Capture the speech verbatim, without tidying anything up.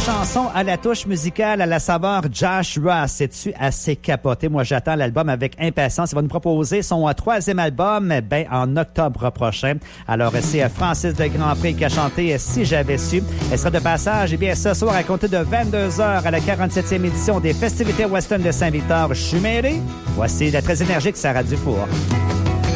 chanson à la touche musicale à la saveur Josh Ross. C'est-tu assez capoté? Moi, j'attends l'album avec impatience. Il va nous proposer son euh, troisième album ben, en octobre prochain. Alors, c'est euh, Francis de Grandpré qui a chanté euh, Si j'avais su. Elle sera de passage, eh bien, ce soir, à compter de vingt-deux heures à la quarante-septième édition des festivités Western de Saint-Victor. Je suis mêlé. Voici la très énergique Sarah Dufour.